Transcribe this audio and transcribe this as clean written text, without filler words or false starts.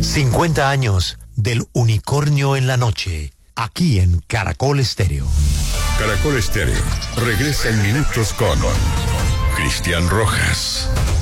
50 años del unicornio en la noche, aquí en Caracol Estéreo. Caracol Estéreo regresa en minutos con Cristian Rojas.